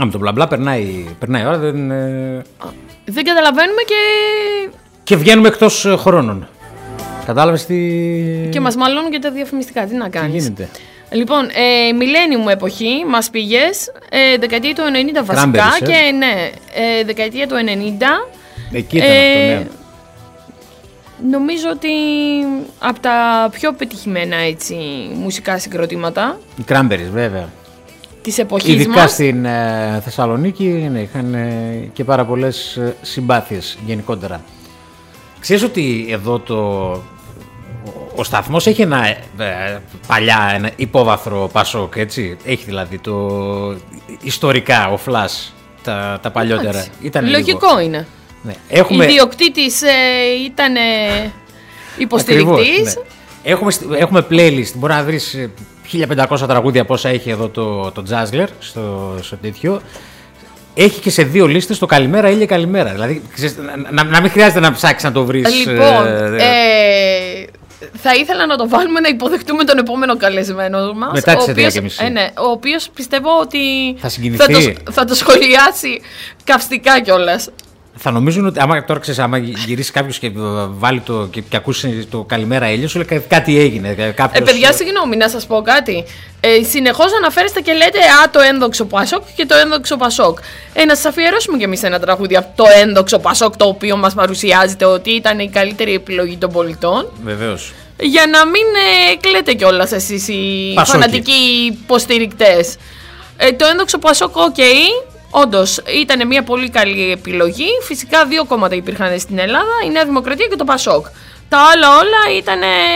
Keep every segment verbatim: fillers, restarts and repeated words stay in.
Α, με το μπλα μπλα περνάει, περνάει η ώρα. Δεν, ε... δεν καταλαβαίνουμε και. Και βγαίνουμε εκτός χρόνων. Κατάλαβες τι. Και μας μαλώνουν και τα διαφημιστικά. Τι να κάνεις. Τι γίνεται. Λοιπόν, ε, millennium εποχή, μας πήγες, ε, δεκαετία του ενενήντα βασικά Cranberries, και ναι, ε, δεκαετία του ενενήντα. Εκεί ήταν ε, αυτό, ναι. Νομίζω ότι από τα πιο πετυχημένα έτσι, μουσικά συγκροτήματα. Οι Cranberries, βέβαια. Της εποχής Ειδικά μας. στην ε, Θεσσαλονίκη ναι, είχαν ε, και πάρα πολλές ε, συμπάθειες γενικότερα. Ξέρεις ότι εδώ το, ο σταθμός έχει ένα ε, παλιά ένα υπόβαθρο Πασόκ, έτσι. Έχει δηλαδή το ιστορικά, ο Φλας, τα, τα παλιότερα. Ήταν λογικό λίγο. Είναι. Ναι. Έχουμε... Ιδιοκτήτης ε, ήταν ε, υποστηρικτής. Ναι. Έχουμε, έχουμε playlist, μπορεί να βρεις χίλια πεντακόσια τραγούδια πόσα έχει εδώ το, το Jazzler στο, στο τέτοιο. Έχει και σε δύο λίστες το καλημέρα ή καλημέρα. Δηλαδή, ξέρεις, να, να μην χρειάζεται να ψάξεις να το βρεις. Λοιπόν, ε, ε, θα ήθελα να το βάλουμε να υποδεχτούμε τον επόμενο καλεσμένο μας. Μετά τις ο οποίος, έντεκα και μισή. ε, ναι, ο οποίος πιστεύω ότι θα, θα, το, θα το σχολιάσει καυστικά κιόλας. Θα νομίζουν ότι άμα τώρα ξέρεις, άμα γυρίσει κάποιος και βάλει το και, και ακούσει το καλημέρα Έλληνο, σου λέει κάτι έγινε. Κάποιος... Ε, παιδιά, συγγνώμη, να σας πω κάτι. Ε, συνεχώς αναφέρεστε και λέτε Α, το ένδοξο Πασόκ και το ένδοξο Πασόκ. Ε, να σας αφιερώσουμε κι εμείς ένα τραγούδι από το ένδοξο Πασόκ, το οποίο μας παρουσιάζεται ότι ήταν η καλύτερη επιλογή των πολιτών. Βεβαίως. Για να μην ε, κλαίτε κιόλας εσείς οι Πασόκοι. φανατικοί υποστηρικτές. Ε, το ένδοξο Πασόκ, οκ. Okay. Όντως, ήταν μια πολύ καλή επιλογή. Φυσικά δύο κόμματα υπήρχαν στην Ελλάδα, η Νέα Δημοκρατία και το Πασόκ. Τα άλλα όλα ήταν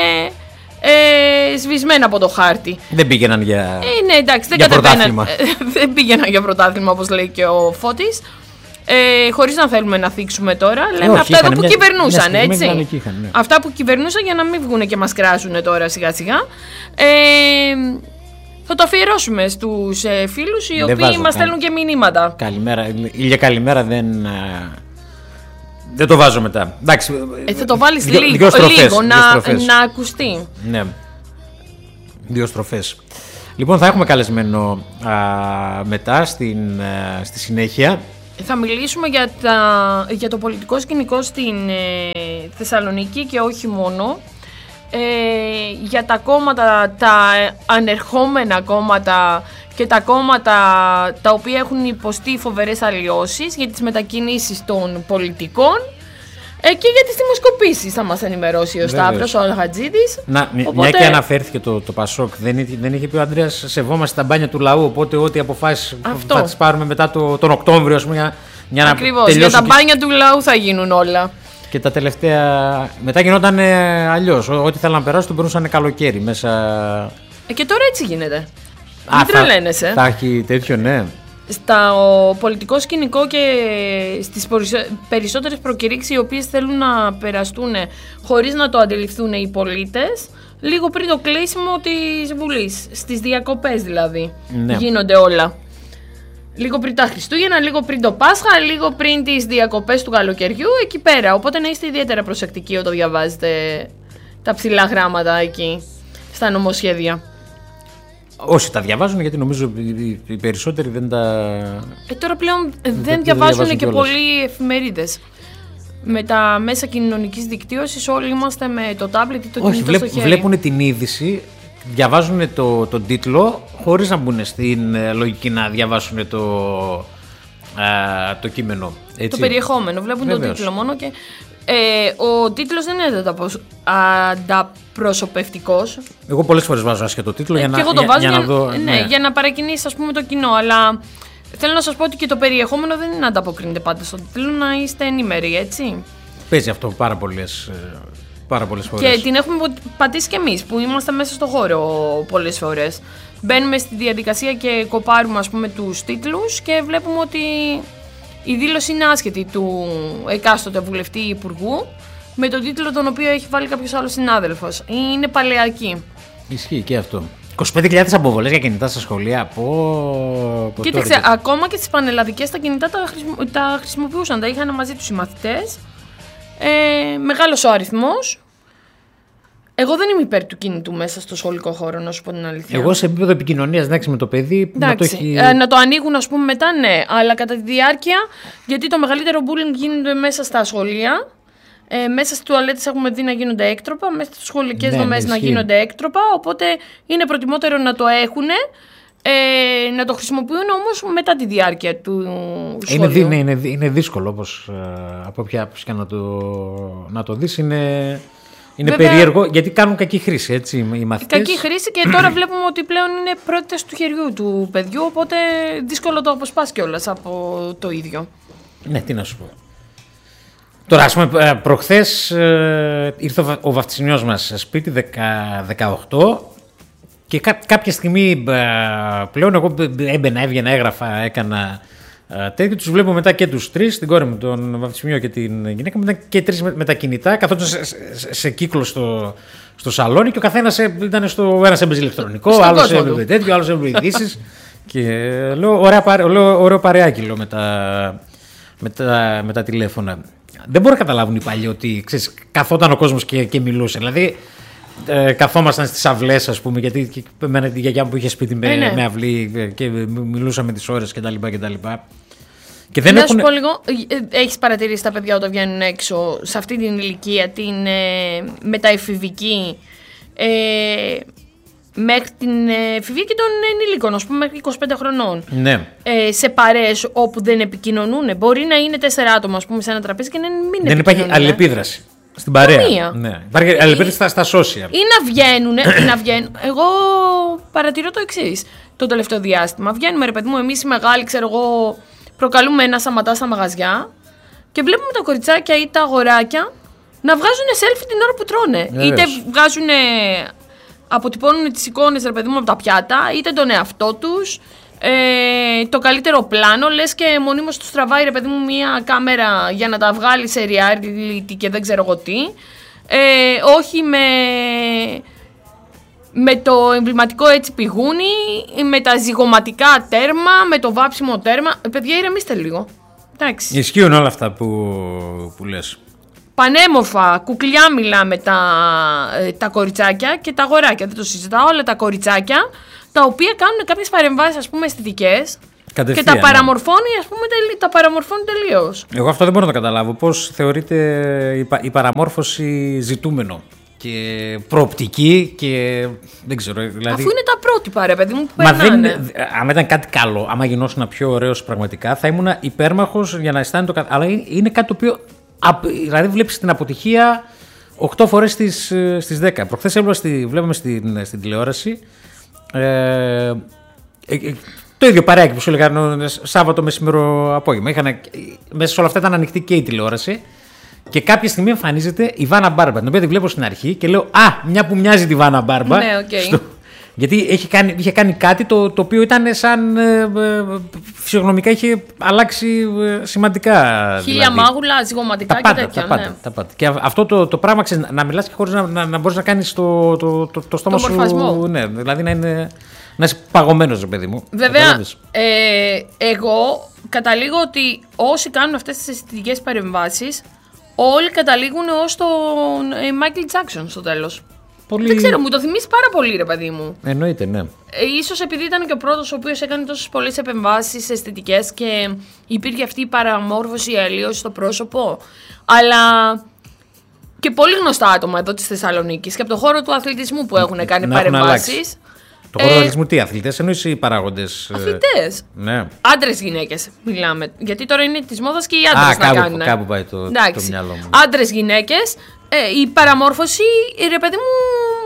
ε, σβησμένα από το χάρτη. Δεν πήγαιναν για, ε, ναι, εντάξει, δεν για πρωτάθλημα. δεν πήγαιναν για πρωτάθλημα, όπως λέει και ο Φώτης. Ε, χωρίς να θέλουμε να θίξουμε τώρα, λέμε όχι, αυτά εδώ που μια, κυβερνούσαν, μια έτσι. Είχαν, ναι. Αυτά που κυβερνούσαν για να μην βγουν και μας κράσουν τώρα σιγά σιγά. Ε, Θα το αφιερώσουμε στους ε, φίλους οι δεν οποίοι βάζω, μας στέλνουν και μηνύματα. Καλημέρα. Ηλια καλημέρα δεν, ε, δεν το βάζω μετά. Εντάξει, ε, θα το βάλεις δυο, λίγο, δυο στροφές, λίγο δυο να, στροφές. να ακουστεί. Ναι. Δύο στροφές. Λοιπόν, θα έχουμε καλεσμένο α, μετά στην, α, στη συνέχεια. Θα μιλήσουμε για, τα, για το πολιτικό σκηνικό στην ε, Θεσσαλονίκη και όχι μόνο. Ε, για τα κόμματα, τα ανερχόμενα κόμματα και τα κόμματα τα οποία έχουν υποστεί φοβερές αλλοιώσεις, για τις μετακινήσεις των πολιτικών ε, και για τις δημοσκοπήσεις θα μας ενημερώσει ο Σταύρος, ο Αλχατζίδης. Να, οπότε... Μια και αναφέρθηκε το, το Πασόκ, δεν, είχε, δεν είχε πει ο Ανδρέας σεβόμαστε τα μπάνια του λαού, οπότε ό,τι αποφάσεις αυτό θα τις πάρουμε μετά το, τον Οκτώβριο, ας πούμε, για, για ακριβώς, για τα μπάνια και... του λαού θα γίνουν όλα. Και τα τελευταία. Μετά γινόταν ε, αλλιώς. Ό,τι θέλαν να περάσουν τον περνούσαν καλοκαίρι μέσα. Ε, και τώρα έτσι γίνεται. Α, μην τρελαίνεσαι. Θα έχει τέτοιο, ναι. Στα πολιτικό σκηνικό και στις περισσότερες προκηρύξεις οι οποίες θέλουν να περαστούν χωρίς να το αντιληφθούν οι πολίτες, λίγο πριν το κλείσιμο της Βουλής, στις διακοπές δηλαδή, ναι. Γίνονται όλα. Λίγο πριν τα Χριστούγεννα, λίγο πριν το Πάσχα, λίγο πριν τις διακοπές του καλοκαιριού, εκεί πέρα. Οπότε να είστε ιδιαίτερα προσεκτικοί όταν διαβάζετε τα ψηλά γράμματα εκεί, στα νομοσχέδια. Όσοι τα διαβάζουν, γιατί νομίζω οι περισσότεροι δεν τα... Ε, τώρα πλέον δεν, δεν διαβάζουν και πολλοί εφημερίδες. Με τα μέσα κοινωνικής δικτύωσης όλοι είμαστε με το τάμπλετ ή το κινητό βλέπ, στο χέρι. Βλέπουν την είδηση, διαβάζουν το, τον τίτλο χωρίς να μπουν στην ε, λογική να διαβάσουν το, ε, το κείμενο. Έτσι. Το περιεχόμενο. Βλέπουν τον τίτλο μόνο και ε, ο τίτλος δεν είναι ανταπροσωπευτικός. Εγώ πολλές φορές βάζω άσχετο τίτλο ε, για, να, να, εγώ το για, βάζω για, για, να δω. Ναι, ναι. για να παρακινήσει, ας πούμε, το κοινό. Αλλά θέλω να σας πω ότι και το περιεχόμενο δεν είναι ανταποκρίνεται πάντα στον τίτλο, να είστε ενήμεροι, έτσι. Παίζει αυτό πάρα πολλές, πάρα πολλές φορές. Και την έχουμε πατήσει κι εμείς που είμαστε μέσα στο χώρο πολλές φορές. Μπαίνουμε στη διαδικασία και κοπάρουμε, ας πούμε, τους τίτλους και βλέπουμε ότι η δήλωση είναι άσχετη του εκάστοτε βουλευτή ή υπουργού με τον τίτλο τον οποίο έχει βάλει κάποιος άλλος συνάδελφος. Είναι παλαιακή. Ισχύει και αυτό. είκοσι πέντε χιλιάδες αποβολές για κινητά στα σχολεία. Πω, πω, κοίταξε, τώρα, ακόμα και στις πανελλαδικές τα κινητά τα, χρησιμο, τα χρησιμοποιούσαν, τα είχαν μαζί τους οι μαθητές. Ε, μεγάλος ο αριθμός. Εγώ δεν είμαι υπέρ του κινητού μέσα στο σχολικό χώρο, να σου πω την αλήθεια. Εγώ σε επίπεδο επικοινωνίας, εντάξει, με το παιδί. Να το, έχει... ε, να το ανοίγουν, ας πούμε, μετά, ναι. Αλλά κατά τη διάρκεια, γιατί το μεγαλύτερο bullying γίνεται μέσα στα σχολεία. Ε, μέσα στις τουαλέτες έχουμε δει να γίνονται έκτροπα, μέσα στις σχολικές ναι, δομές ναι, να γίνονται έκτροπα. Οπότε είναι προτιμότερο να το έχουν. Ε, να το χρησιμοποιούν όμως μετά τη διάρκεια του σχολείου. Είναι, είναι, είναι δύσκολο όπως ε, από ποια άποψη και να το, να το δεις. Είναι, είναι Βέβαια, περίεργο γιατί κάνουν κακή χρήση, έτσι, οι μαθητές. Κακή χρήση και τώρα βλέπουμε ότι πλέον είναι πρότητες του χεριού του παιδιού, οπότε δύσκολο το αποσπάς κιόλας από το ίδιο. Ναι, τι να σου πω. Τώρα, ας πούμε, προχθές ε, ήρθε ο βαφτισινιός μας σπίτι δεκαοκτώ. Και κά, κάποια στιγμή πλέον εγώ έμπαινα, έβγαινα, έγραφα, έκανα τέτοιο. Τους βλέπω μετά και τους τρεις, την κόρη μου, τον βαφτισιμιό και την γυναίκα μου, και τρεις με, με τα κινητά, καθόταν σε, σε, σε κύκλο στο, στο σαλόνι και ο καθένας ήταν στο. Ένας έμπαιζε ηλεκτρονικό, άλλος έβλεπε τέτοιο, άλλος έβλεπε ειδήσεις. Και λέω, ωραία, λέω, ωραίο παρεάκι λέω, με, τα, με, τα, με τα τηλέφωνα. Δεν μπορώ να καταλάβουν οι παλιοί ότι ξέρεις, καθόταν ο κόσμος και, και μιλούσε. Δηλαδή. Ε, καθόμασταν στις αυλές, ας πούμε, γιατί εμένα τη γιαγιά μου που είχε σπίτι με, ε, ναι. με αυλή και μιλούσαμε τις ώρες κτλ. Και δεν να έχουν... σου πω λίγο, έχεις παρατηρήσει τα παιδιά όταν βγαίνουν έξω σε αυτή την ηλικία, την ε, μεταεφηβική, ε, μέχρι την εφηβεία και των ενηλίκων, ας πούμε, μέχρι είκοσι πέντε χρονών. Ναι. Ε, σε παρέες όπου δεν επικοινωνούν. Μπορεί να είναι τέσσερα άτομα, ας πούμε, σε ένα τραπέζι και να μην δεν υπάρχει αλληλεπίδραση. Στην παρέα. Ναι. Υπάρχει αλληλεπίδραση στα, στα social. Ή να βγαίνουν, ή να βγαίνουν. Εγώ παρατηρώ το εξής το τελευταίο διάστημα. Βγαίνουμε, ρε παιδί μου, εμείς οι μεγάλοι, ξέρω εγώ, προκαλούμε ένα σαματά στα μαγαζιά και βλέπουμε τα κοριτσάκια ή τα αγοράκια να βγάζουν selfie την ώρα που τρώνε. Yes. Είτε βγάζουν, αποτυπώνουν τις εικόνες, ρε παιδί μου, από τα πιάτα, είτε τον εαυτό τους. Ε, το καλύτερο πλάνο, λες και μονίμως τους τραβάει, ρε παιδί μου, μια κάμερα για να τα βγάλει σε reality και δεν ξέρω εγώ τι. Ε, όχι με, με το εμβληματικό έτσι πηγούνι, με τα ζυγωματικά τέρμα, με το βάψιμο τέρμα. Παιδιά, ηρεμήστε λίγο. Εντάξει. Ισχύουν όλα αυτά που, που λες. Πανέμορφα, κουκλιά μιλάμε τα, τα κοριτσάκια και τα αγοράκια. Δεν το συζητάω, όλα τα κοριτσάκια, τα οποία κάνουν κάποιες παρεμβάσεις, ας πούμε, αισθητικές και τα παραμορφώνει, ας πούμε, τελ, τα παραμορφώνει τελείως. Εγώ αυτό δεν μπορώ να το καταλάβω. Πώς θεωρείται η, η παραμόρφωση ζητούμενο και προοπτική και δεν ξέρω. Δηλαδή... Αφού είναι τα πρότυπα, ρε παιδί μου, που Μα περνάνε. Δεν, άμα ήταν κάτι καλό, άμα γινόσουν πιο ωραίος πραγματικά, θα ήμουν υπέρμαχος για να αισθάνεται το. Αλλά είναι κάτι το οποίο. Δηλαδή, βλέπεις την αποτυχία οκτώ φορές στις, στις δέκα. Προχθές έβλεπα στη, βλέπαμε στην, στην τηλεόραση. Ε, ε, ε, το ίδιο παρέακι που σου έλεγα Σάββατο μεσημέρο απόγευμα. Είχαν, μέσα σε όλα αυτά ήταν ανοιχτή και η τηλεόραση. Και κάποια στιγμή εμφανίζεται η Βάνα Μπάρμπα, την οποία τη βλέπω στην αρχή και λέω Α, μια που μοιάζει τη Βάνα Μπάρμπα. Ναι, okay. στο, γιατί έχει κάνει, είχε κάνει κάτι το, το οποίο ήταν σαν. Ε, ε, φυσιογνωμικά είχε αλλάξει ε, σημαντικά. Χίλια δηλαδή. Μάγουλα, ζυγωματικά τα και πάντα, τέτοια. Τα πάντα, ναι. τα πάντα. Και αυτό το, το πράγμα ξέρεις, να μιλάς και χωρίς να, να, να μπορείς να κάνεις το, το, το, το στόμα το σου. μορφασμό. Ναι, δηλαδή να, είναι, να είσαι παγωμένος, ρε παιδί μου. Βέβαια, ε, εγώ καταλήγω ότι όσοι κάνουν αυτές τις αισθητικές παρεμβάσεις, όλοι καταλήγουν ως τον ε, Μάικλ Τζάκσον στο τέλος. Πολύ... Δεν ξέρω, μου το θυμίζει πάρα πολύ, ρε παιδί μου. Εννοείται, ναι. Ε, ίσως επειδή ήταν και ο πρώτος ο οποίος έκανε τόσες πολλές επεμβάσεις αισθητικές και υπήρχε αυτή η παραμόρφωση, η αλλίωση στο πρόσωπο. Αλλά και πολύ γνωστά άτομα εδώ της Θεσσαλονίκης και από το χώρο του αθλητισμού που έχουν κάνει παρεμβάσεις. Το χώρο του αθλητισμού, τι αθλητές, εννοείς οι παράγοντες. Αθλητές. Ναι. Άντρες, γυναίκες μιλάμε. Γιατί τώρα είναι της μόδας και οι άντρες να κάπου, κάνουν. Κάπου πάει το, το μυαλό μου. Άντρες, γυναίκες. Ε, η παραμόρφωση, ρε παιδί μου,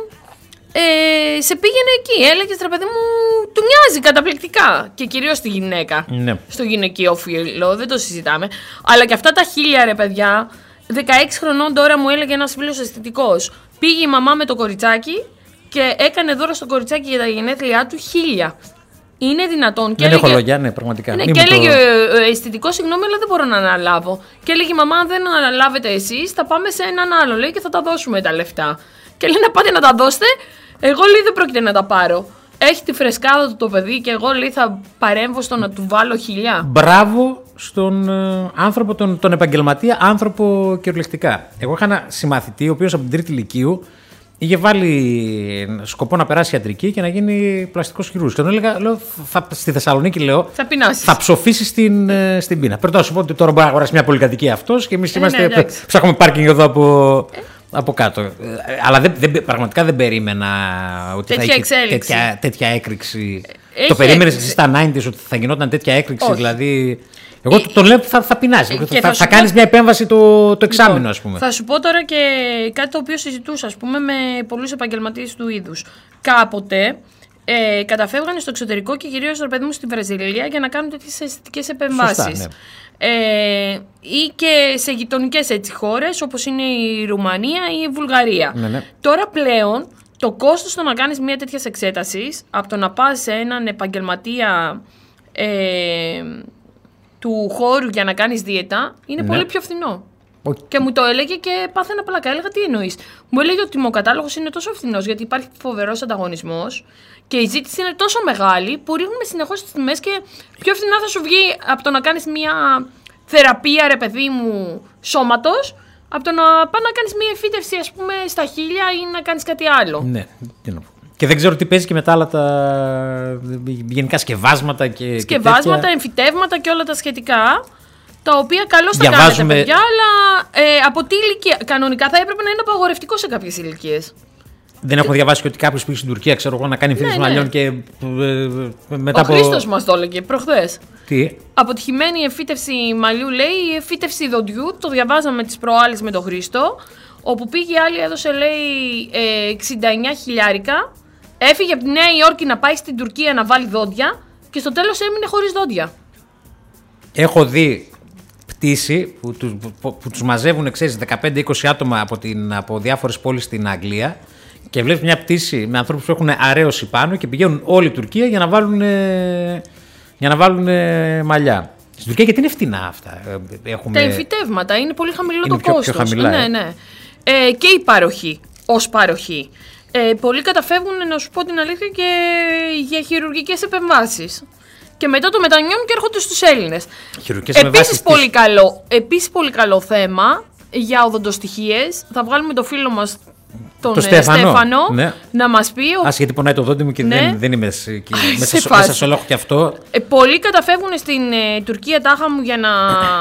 ε, σε πήγαινε εκεί. Έλεγες, ρε παιδί μου, του μοιάζει καταπληκτικά. Και κυρίως στη γυναίκα. Ναι. Στο γυναικείο φύλλο, δεν το συζητάμε. Αλλά και αυτά τα χίλια, ρε παιδιά, δεκαέξι χρονών τώρα μου έλεγε ένας φίλος αισθητικός. Πήγε η μαμά με το κοριτσάκι και έκανε δώρο στο κοριτσάκι για τα γενέθλιά του χίλια. Είναι δυνατόν. Δεν και έχω έλεγε, λόγια, ναι, πραγματικά. Ναι, και έλεγε το... αισθητικό, συγγνώμη, αλλά δεν μπορώ να αναλάβω. Και έλεγε, μαμά, αν δεν αναλάβετε εσείς, θα πάμε σε έναν άλλο, λέει, και θα τα δώσουμε τα λεφτά. Και λέει, να πάτε να τα δώσετε. Εγώ, λέει, δεν πρόκειται να τα πάρω. Έχει τη φρεσκάδα του το παιδί και εγώ, λέει, θα παρέμβω στο να του βάλω χιλιά. Μπράβο στον ε, άνθρωπο, τον, τον επαγγελματία, άνθρωπο κυριολεκτικά. Εγώ είχα ένα συμμαθητή, ο οποίος από την τρίτη λυκείου είχε βάλει σκοπό να περάσει ιατρική και να γίνει πλαστικός χειρούργος. Και τον έλεγα, λέω, θα, στη Θεσσαλονίκη, λέω, θα, θα ψοφήσει στην, στην πείνα. Πρέπει να σου πω ότι τώρα μπορεί να αγοράσει μια πολυκατοικία αυτός και εμείς ε, είμαστε. Ναι, ψάχνουμε πάρκινγκ εδώ από, ε. από κάτω. Αλλά δεν, δεν, πραγματικά δεν περίμενα ότι τέτοια θα είχε τέτοια, τέτοια έκρηξη. Έχει το περίμενες εσύ στα ενενήντα ότι θα γινόταν τέτοια έκρηξη, όχι. Δηλαδή. Εγώ ε, τον λέω ότι θα, θα πεινάσει. Θα, θα, θα πω... κάνεις μια επέμβαση το, το εξάμηνο, ας πούμε. Θα σου πω τώρα και κάτι το οποίο συζητούσα, ας πούμε, με πολλούς επαγγελματίες του είδους. Κάποτε ε, καταφεύγανε στο εξωτερικό και κυρίως, ρε παιδί μου, στη Βραζιλία για να κάνουν τέτοιες αισθητικές επεμβάσεις. Σωστά, ναι. ε, ή και σε γειτονικές έτσι χώρες όπως είναι η Ρουμανία ή η Βουλγαρία. Ναι, ναι. Τώρα πλέον το κόστος το να κάνεις μια τέτοια εξέταση από το να πας σε έναν επαγγελματία ε, του χώρου για να κάνεις δίαιτα είναι ναι. πολύ πιο φθηνό. Okay. Και μου το έλεγε και πάθαινα πλάκα. Έλεγα τι εννοείς. Μου έλεγε ότι ο κατάλογος είναι τόσο φθηνός γιατί υπάρχει φοβερός ανταγωνισμός και η ζήτηση είναι τόσο μεγάλη που ρίχνουμε συνεχώς τις τιμές και πιο φθηνά θα σου βγει από το να κάνεις μια θεραπεία, ρε παιδί μου, σώματος, από το να πας να κάνεις μια εφύτευση, ας πούμε, στα χείλια ή να κάνεις κάτι άλλο. Ναι, τι να πω. Και δεν ξέρω τι παίζει και με τα άλλα τα γενικά σκευάσματα και. Σκευάσματα, και τέτοια... εμφυτεύματα και όλα τα σχετικά. Τα οποία καλώς τα κάνετε, παιδιά, αλλά ε, από τι ηλικία. Κανονικά θα έπρεπε να είναι απαγορευτικό σε κάποιες ηλικίες. Δεν έχω διαβάσει και ότι κάποιος πήγε στην Τουρκία, ξέρω εγώ, να κάνει εμφύτευση ναι, μαλλιών ναι. και. Ε, μετά Ο από... Χρήστος μας το έλεγε προχθές. Τι. Αποτυχημένη εμφύτευση μαλλιού, λέει, η εμφύτευση δοντιού. Το διαβάζαμε τις προάλλες με τον Χρήστο. Όπου πήγε άλλη, έδωσε, λέει, ε, εξήντα εννιά χιλιάρικα. Έφυγε από τη Νέα Υόρκη να πάει στην Τουρκία να βάλει δόντια και στο τέλος έμεινε χωρίς δόντια. Έχω δει πτήση που, που, που, που τους μαζεύουν, ξέρεις, δεκαπέντε είκοσι άτομα από, την, από διάφορες πόλεις στην Αγγλία και βλέπεις μια πτήση με ανθρώπους που έχουν αρέωση πάνω και πηγαίνουν όλη η Τουρκία για να βάλουν, για να βάλουν μαλλιά. Στην Τουρκία γιατί είναι φτηνά αυτά. Έχουμε... Τα εμφυτεύματα είναι πολύ χαμηλό είναι το πιο, κόστος. Πιο χαμηλά, ναι, ναι. Ε, και η παροχή ως παροχή. Ε, πολλοί καταφεύγουν, να σου πω την αλήθεια, και για χειρουργικές επεμβάσεις. Και μετά το μετανιώνουν και έρχονται στους Έλληνες. Επίσης πολύ, καλό, επίσης πολύ καλό θέμα για οδοντοστοιχίες. Θα βγάλουμε το φίλο μας τον το Στέφανο, Στέφανο ναι. να μας πει. Ας γιατί πονάει το δόντι μου και ναι. δεν, δεν είμαι εκεί. μέσα, μέσα σε ολόχο και αυτό. Ε, πολλοί καταφεύγουν στην ε, Τουρκία, τάχα μου, για να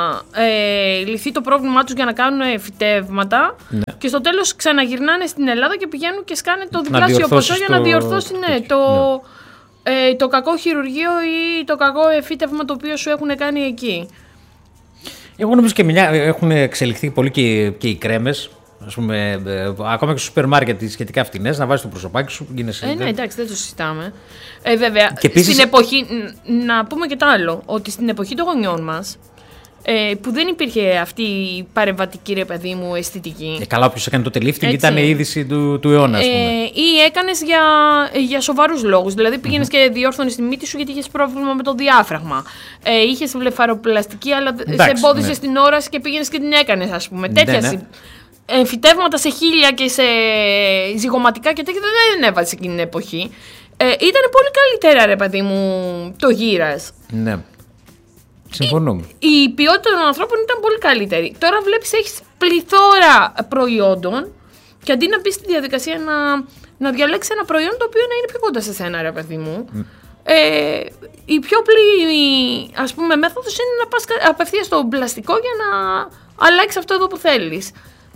ε, λυθεί το πρόβλημά τους, για να κάνουν φυτεύματα. Ναι. Και στο τέλος ξαναγυρνάνε στην Ελλάδα και πηγαίνουν και σκάνε το διπλάσιο ποσό για να διορθώσει ναι, το, ναι. ε, το κακό χειρουργείο ή το κακό εφύτευμα το οποίο σου έχουν κάνει εκεί. Εγώ νομίζω και μια, έχουν εξελιχθεί πολύ και, και οι κρέμες. Ας πούμε, ε, ακόμα και στο σούπερ μάρκετ σχετικά φτηνές, να βάζεις το προσωπάκι σου. Γίνεσαι, ε, ναι, εντάξει, δεν το συζητάμε. Ε, βέβαια, και επίσης... στην εποχή, να πούμε και το άλλο, ότι στην εποχή των γονιών μας, ε, που δεν υπήρχε αυτή η παρεμβατική, ρε παιδί μου, αισθητική. Ε, καλά, όποιος έκανε το τελίφτινγκ ήταν η είδηση του, του αιώνα, ας πούμε. Ε, ή έκανες για, για σοβαρούς λόγους. Δηλαδή πήγαινες mm-hmm. και διόρθωνες τη μύτη σου γιατί είχες πρόβλημα με το διάφραγμα. Ε, είχες βλεφαροπλαστική, αλλά εντάξει, σε εμπόδισε ναι. στην όραση και πήγαινες και την έκανες, ας πούμε. Τέτοια. Ναι, ναι. Εμφυτεύματα σε χείλια και σε ζυγωματικά και τέτοια δεν έβαζε εκείνη την εποχή. Ε, ήταν πολύ καλύτερα, ρε παιδί μου, το γύρας. Ναι. Συμφωνούμε. Η, η ποιότητα των ανθρώπων ήταν πολύ καλύτερη. Τώρα βλέπεις έχεις πληθώρα προϊόντων και αντί να μπεις στη διαδικασία να, να διαλέξεις ένα προϊόν το οποίο να είναι πιο κοντά σε σένα, ρε παιδί μου. Mm. Ε, η πιο πλήρη, ας πούμε, μέθοδος είναι να πας απευθείας στο πλαστικό για να αλλάξεις αυτό εδώ που θέλεις.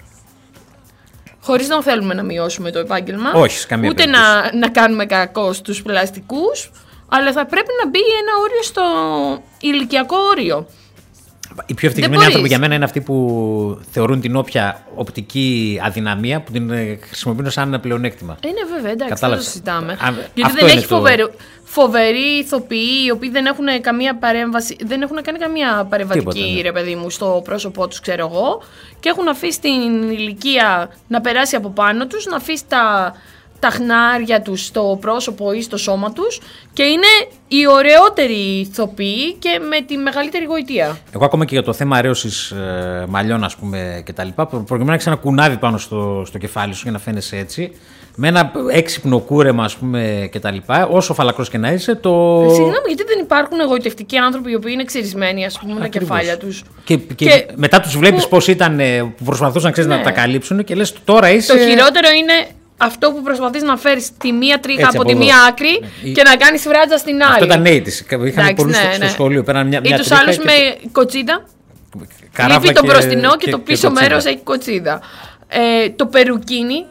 Χωρίς να θέλουμε να μειώσουμε το επάγγελμα. Όχι, καμία ούτε να, να κάνουμε κακό στους πλαστικούς, αλλά θα πρέπει να μπει ένα όριο στο ηλικιακό όριο. Οι πιο ευτυχισμένοι άνθρωποι για μένα είναι αυτοί που θεωρούν την όποια οπτική αδυναμία που την χρησιμοποιούν σαν ένα πλεονέκτημα. Είναι βέβαια, εντάξει, δεν το συζητάμε. Α, γιατί δεν έχει το... φοβερή, φοβεροί ηθοποιοί οι οποίοι δεν έχουν καμία παρέμβαση, δεν έχουν κάνει καμία παρεμβατική, τίποτα, ναι. ρε παιδί μου, στο πρόσωπό τους, ξέρω εγώ, και έχουν αφήσει την ηλικία να περάσει από πάνω τους, να αφήσει τα. τα χνάρια τους στο πρόσωπο ή στο σώμα τους και είναι οι ωραιότεροι ηθοποιοί και με τη μεγαλύτερη γοητεία. Εγώ ακόμα και για το θέμα αρέωσης ε, μαλλιών, ας πούμε, και τα λοιπά, προκειμένου να έχεις ένα κουνάβι πάνω στο, στο κεφάλι σου για να φαίνεσαι έτσι, με ένα έξυπνο κούρεμα, ας πούμε, και τα λοιπά, όσο φαλακρός και να είσαι, το... Συγγνώμη, γιατί δεν υπάρχουν εγωιτευτικοί άνθρωποι οι οποίοι είναι ξυρισμένοι, ας πούμε, με τα κεφάλια τους. Και, και, και μετά τους βλέπεις που... πώς ήταν, που προσπαθούσαν, ξέρεις, ναι. να τα καλύψουν και λες τώρα είσαι... Το χειρότερο είναι αυτό που προσπαθείς να φέρεις τη μία τρίχα Έτσι, από, από τη εδώ. μία άκρη Η... και να κάνεις βράτζα στην άλλη. Αυτό ήταν νέοι της. Είχαν πολλούς ναι, στο, ναι. στο σχολείο. Πέραν μια, μια ή τους άλλους και... με κοτσίδα. Καράβα λείπει το και... μπροστινό και, και το και πίσω κοτσίδα. μέρος έχει κοτσίδα. Ε, το περουκίνι.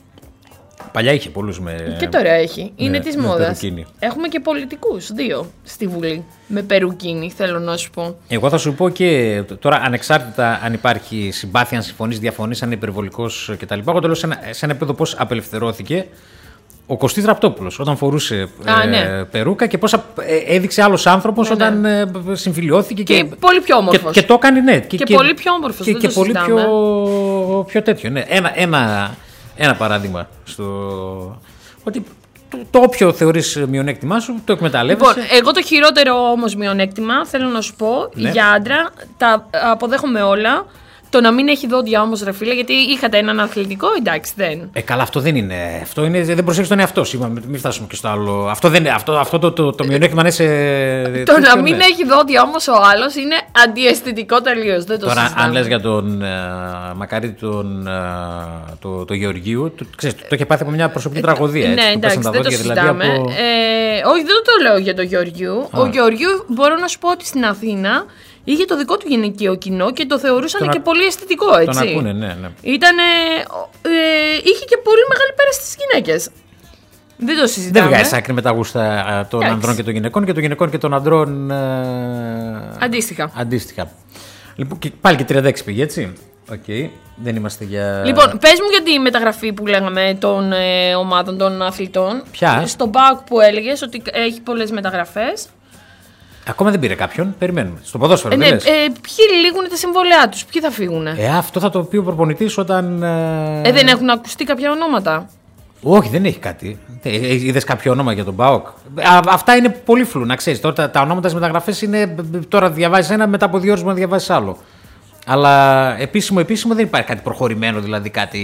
Παλιά είχε πολλούς με. Και τώρα έχει. Είναι ναι, της με μόδας. περουκίνι. Έχουμε και πολιτικούς, δύο στη Βουλή. Με περουκίνι, θέλω να σου πω. Εγώ θα σου πω και τώρα, ανεξάρτητα αν υπάρχει συμπάθεια, αν συμφωνείς, διαφωνείς, αν είναι υπερβολικός κτλ. Εγώ το λέω σε ένα, σε ένα επίπεδο πώς απελευθερώθηκε ο Κωστής Ραπτόπουλος όταν φορούσε Α, ε, ναι. περούκα και πώς έδειξε άλλος άνθρωπος ναι, όταν ναι. ε, συμφιλιώθηκε. Και, Και, και πολύ πιο όμορφος. Και, και το έκανε, ναι. Και, και, και πολύ πιο όμορφος. Και, δεν και το πολύ συζητάμε. πιο, πιο τέτοιο. Ναι. Ένα, ένα, ένα παράδειγμα στο. Ότι το, το όποιο θεωρείς μειονέκτημά σου, το εκμεταλλεύεσαι. Λοιπόν, εγώ το χειρότερο όμως μειονέκτημα θέλω να σου πω Ναι. για άντρα, τα αποδέχομαι όλα. Το να μην έχει δόντια όμως, ρε φίλε, γιατί είχατε έναν αθλητικό, εντάξει, δεν. Ε, καλά, αυτό δεν είναι. Αυτό είναι δεν προσέχεις τον εαυτό σου. Είπαμε, μην φτάσουμε και στο άλλο. Αυτό, δεν, αυτό, αυτό το, το, το μειονέκτημα είναι σε. Το να μην ναι. έχει δόντια όμως ο άλλος είναι αντιαισθητικό τελείως. Δεν το Τώρα, συζητάμε. αν λες για τον ε, Μακαρίτη τον ε, το, το Γεωργίου, το, ξέρεις, το, το είχε πάθει από μια προσωπική τραγωδία. Ναι, έτσι, του εντάξει, πέσαν τα δεν το δόντια, συζητάμε. δηλαδή, από... ε, όχι, δεν το λέω για τον Γεωργίου. Ο Γεωργίου, μπορώ να σου πω ότι στην Αθήνα είχε το δικό του γυναικείο κοινό και το θεωρούσαν Τον και α... πολύ αισθητικό, έτσι. Τον ακούνε, ναι, ναι. Ήτανε, ε, είχε και πολύ μεγάλη πέραση στις γυναίκες. Δεν το συζητάμε. Δεν βγάζει άκρη με τα γούστα των Εντάξει. ανδρών και των γυναικών και των γυναικών και των ανδρών. Ε, Αντίστοιχα. Αντίστοιχα. Λοιπόν, και, πάλι και τριάντα έξι πήγε, έτσι. Οκ. Okay. Δεν είμαστε για. Λοιπόν, πες μου για τη μεταγραφή που λέγαμε των ε, ομάδων των αθλητών. Ποια? Στο μπακ που έλεγες ότι έχει πολλές μεταγραφές. Ακόμα δεν πήρε κάποιον. Περιμένουμε. Στο ποδόσφαιρο, Ε, δεν ναι, λες? ε, ποιοι λήγουν τα συμβόλαιά τους, ποιοι θα φύγουν. Ε, αυτό θα το πει ο προπονητής όταν. Ε... Ε, δεν έχουν ακουστεί κάποια ονόματα. Όχι, δεν έχει κάτι. Ε, είδες κάποιο όνομα για τον ΠΑΟΚ? Α, αυτά είναι πολύ φλού, να ξέρεις. Τώρα τα, τα ονόματα της μεταγραφές είναι. Τώρα διαβάζεις ένα, μετά από δύο ώρες να διαβάζεις άλλο. Αλλά επίσημο, επίσημο δεν υπάρχει κάτι προχωρημένο, δηλαδή κάτι.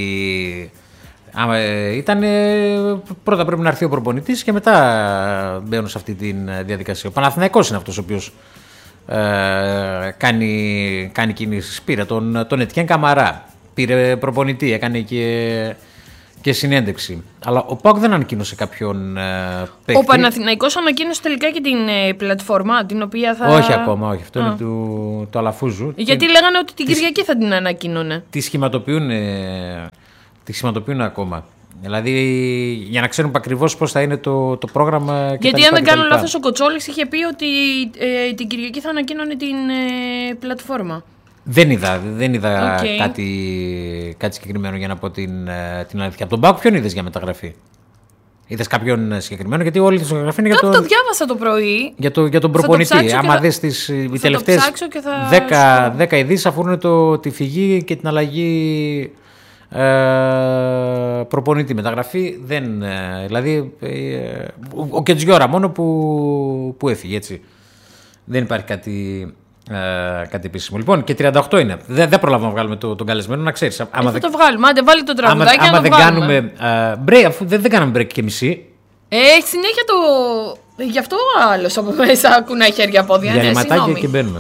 Ε, ήταν, πρώτα πρέπει να έρθει ο προπονητής και μετά μπαίνουν σε αυτή τη διαδικασία. Ο Παναθηναϊκός είναι αυτός ο οποίος ε, κάνει, κάνει κινήσεις. Πήρε τον, τον Ετιέν Καμαρά, πήρε προπονητή, έκανε και, και συνέντευξη. Αλλά ο ΠΑΟΚ δεν ανακοίνωσε κάποιον ε, παίκτη. Ο Παναθηναϊκός ανακοίνωσε τελικά και την ε, πλατφόρμα την οποία θα. Όχι ακόμα, όχι. Αυτό Α. είναι του, του Αλαφούζου. Γιατί και λέγανε ότι την τις, Κυριακή θα την ανακοίνωνε. Τη σχηματοποιούν. Ε, Τη σχηματοποιούν ακόμα. Δηλαδή για να ξέρουν ακριβώς πώς θα είναι το, το πρόγραμμα. Και γιατί αν δεν κάνω λάθος, ο Κοτσόλης είχε πει ότι ε, την Κυριακή θα ανακοίνωνε την ε, πλατφόρμα. Δεν είδα, δεν είδα okay. κάτι, κάτι συγκεκριμένο για να πω την, την αλήθεια. Από τον ΠΑΟΚ ποιον είδες για μεταγραφή? Είδες κάποιον συγκεκριμένο? Γιατί όλη τη μεταγραφή είναι για τον. Το διάβασα το πρωί. Για, το, για τον προπονητή. Άμα θα... δεις τις οι τελευταίες θα... δέκα ειδήσεις αφορούν το, τη φυγή και την αλλαγή. Ε, προπονητή, μεταγραφή δεν. Ε, δηλαδή ε, ο, ο Κετζιόρα μόνο που, που έφυγε, έτσι. Δεν υπάρχει κάτι, ε, κάτι επίσημο. Λοιπόν, και τριάντα οκτώ είναι. Δεν, δεν προλάβαμε να βγάλουμε το, τον καλεσμένο, να ξέρεις. Ε, θα δε... το βγάλουμε. Άντε, βάλει το τραγουδάκι. Άμα, άμα δεν βγάλουμε. κάνουμε. Uh, break, αφού δεν, δεν κάναμε break και μισή. Ε, έχει συνέχεια το. Γι' αυτό ο άλλος από μέσα κουνάει χέρια πόδια. Για ναι, νηματάκια και μπαίνουμε.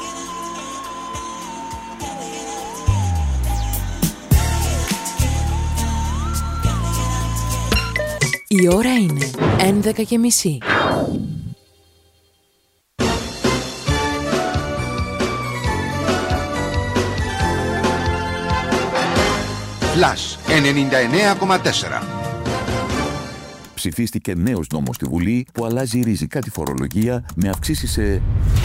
Η ώρα είναι έντεκα και μισή. Flash ενενήντα εννέα κόμμα τέσσερα. Ψηφίστηκε νέος νόμος στη Βουλή που αλλάζει ριζικά τη φορολογία με αυξήσεις σε...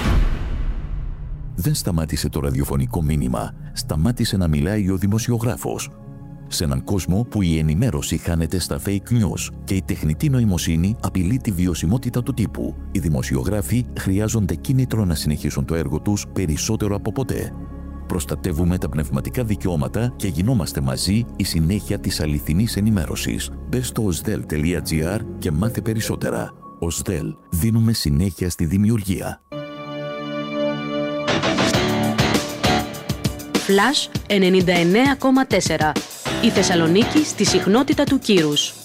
Δεν σταμάτησε το ραδιοφωνικό μήνυμα. Σταμάτησε να μιλάει ο δημοσιογράφος. Σε έναν κόσμο που η ενημέρωση χάνεται στα fake news και η τεχνητή νοημοσύνη απειλεί τη βιωσιμότητα του τύπου, οι δημοσιογράφοι χρειάζονται κίνητρο να συνεχίσουν το έργο τους περισσότερο από ποτέ. Προστατεύουμε τα πνευματικά δικαιώματα και γινόμαστε μαζί η συνέχεια της αληθινής ενημέρωσης. Μπες στο οσδέλ τελεία τζι άρ και μάθε περισσότερα. οσδέλ, δίνουμε συνέχεια στη δημιουργία. Flash ενενήντα εννέα κόμμα τέσσερα. Η Θεσσαλονίκη στη συχνότητα του κύρους.